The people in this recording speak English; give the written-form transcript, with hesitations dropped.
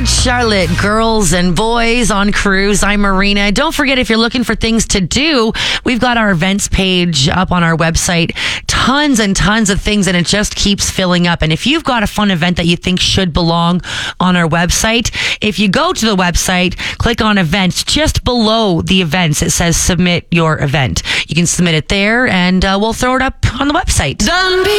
Good Charlotte girls and boys on cruise. I'm Marina. Don't forget, if you're looking for things to do, we've got our events page up on our website. Tons and tons of things, and it just keeps filling up. And if you've got a fun event that you think should belong on our website, if you go to the website, click on events, just below the events, it says submit your event. You can submit it there, and we'll throw it up on the website. Dundee